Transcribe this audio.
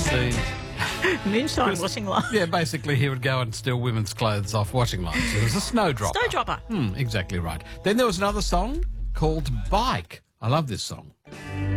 the... Moonshine washing line. Yeah, basically he would go and steal women's clothes off washing lines. It was a snowdropper. Snowdropper. Exactly right. Then there was another song called Bike. I love this song.